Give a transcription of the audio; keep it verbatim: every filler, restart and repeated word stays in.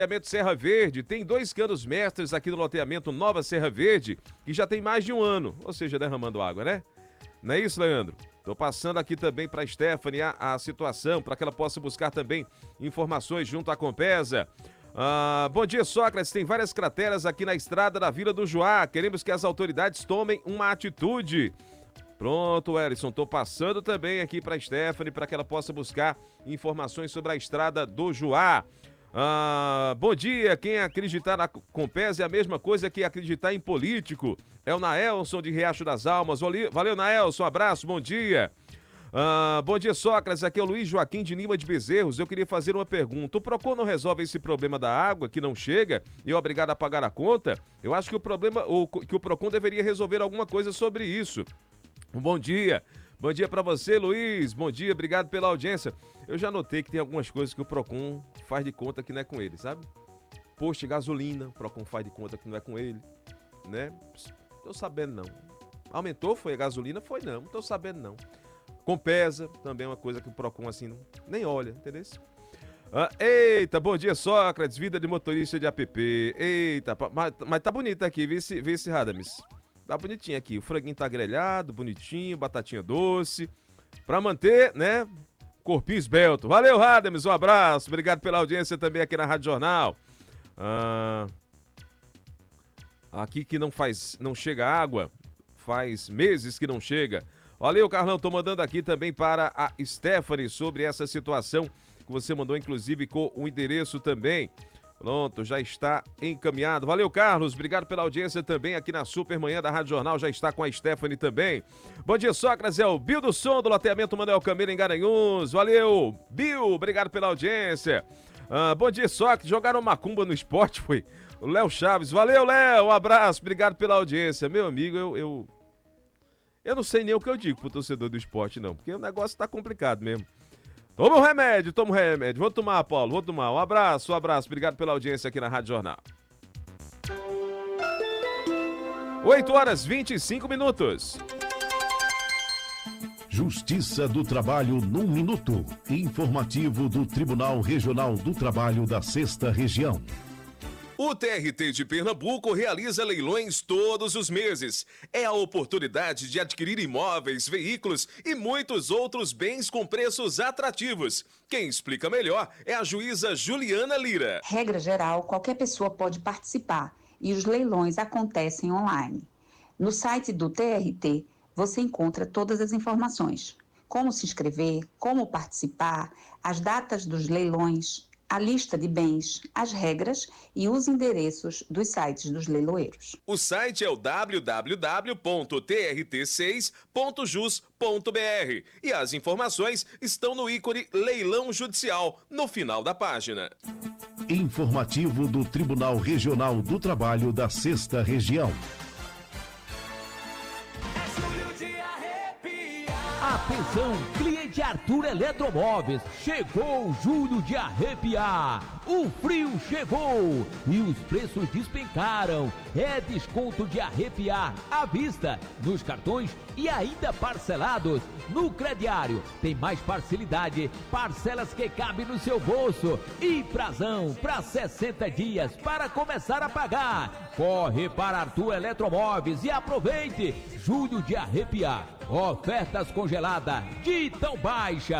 Loteamento Serra Verde, tem dois canos mestres aqui no loteamento Nova Serra Verde, que já tem mais de um ano, ou seja, derramando água, né? Não é isso, Leandro? Tô passando aqui também para a Stephanie a, a situação, para que ela possa buscar também informações junto à Compesa. Ah, bom dia, Sócrates. Tem várias crateras aqui na estrada da Vila do Joá. Queremos que as autoridades tomem uma atitude. Pronto, Ellison. Tô passando também aqui para a Stephanie para que ela possa buscar informações sobre a estrada do Joá. Ah, bom dia, quem acreditar na Compesa é a mesma coisa que acreditar em político. É o Naelson de Riacho das Almas. Valeu, Naelson, um abraço, bom dia. Ah, bom dia, Sócrates, aqui é o Luiz Joaquim de Lima de Bezerros. Eu queria fazer uma pergunta. O Procon não resolve esse problema da água que não chega e é obrigado a pagar a conta? Eu acho que o problema, ou que o Procon deveria resolver alguma coisa sobre isso. Um bom dia. Bom dia pra você, Luiz. Bom dia, obrigado pela audiência. Eu já notei que tem algumas coisas que o Procon faz de conta que não é com ele, sabe? Posto de gasolina, o Procon faz de conta que não é com ele, né? Tô sabendo não. Aumentou, foi a gasolina? Foi não, não tô sabendo não. Compesa, também é uma coisa que o Procon assim não, nem olha, entendeu? Ah, eita, bom dia, Sócrates, vida de motorista de app. Eita, mas, mas tá bonito aqui, vice, vice Radames. Tá bonitinho aqui, o franguinho tá grelhado, bonitinho, batatinha doce, pra manter, né, corpinho esbelto. Valeu, Radames, um abraço, obrigado pela audiência também aqui na Rádio Jornal. Ah, aqui que não faz, não chega água, faz meses que não chega. Valeu, Carlão, tô mandando aqui também para a Stephanie sobre essa situação que você mandou, inclusive, com o endereço também. Pronto, já está encaminhado. Valeu, Carlos. Obrigado pela audiência também aqui na Supermanhã da Rádio Jornal. Já está com a Stephanie também. Bom dia, Sócrates. É o Bill do Som do loteamento Manuel Camilo em Garanhuns. Valeu, Bill. Obrigado pela audiência. Ah, bom dia, Sócrates. Jogaram macumba no esporte, foi o Léo Chaves. Valeu, Léo. Um abraço. Obrigado pela audiência. Meu amigo, eu, eu... Eu não sei nem o que eu digo pro torcedor do esporte, não. Porque o negócio tá complicado mesmo. Toma um remédio, toma um remédio. Vou tomar, Paulo, vou tomar. Um abraço, um abraço. Obrigado pela audiência aqui na Rádio Jornal. oito horas e vinte e cinco minutos. Justiça do Trabalho num minuto. Informativo do Tribunal Regional do Trabalho da Sexta Região. O T R T de Pernambuco realiza leilões todos os meses. É a oportunidade de adquirir imóveis, veículos e muitos outros bens com preços atrativos. Quem explica melhor é a juíza Juliana Lira. Regra geral, qualquer pessoa pode participar e os leilões acontecem online. No site do T R T você encontra todas as informações. Como se inscrever, como participar, as datas dos leilões, a lista de bens, as regras e os endereços dos sites dos leiloeiros. O site é o w w w ponto t r t seis ponto jus ponto b r e as informações estão no ícone Leilão Judicial, no final da página. Informativo do Tribunal Regional do Trabalho da Sexta Região. Atenção, cliente Arthur Eletromóveis, chegou o julho de arrepiar, o frio chegou e os preços despencaram, é desconto de arrepiar à vista, nos cartões e ainda parcelados, no crediário tem mais facilidade, parcelas que cabem no seu bolso e prazão para sessenta dias para começar a pagar, corre para Arthur Eletromóveis e aproveite, julho de arrepiar. Ofertas congeladas de tão baixa.